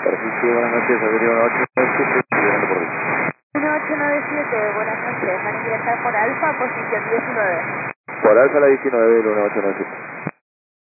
Sí, buenas noches, Avenida 1897, estoy llegando por ahí. 1897, buenas noches. Van a ingresar por Alfa, posición 19. Por alza la 19 del 1897.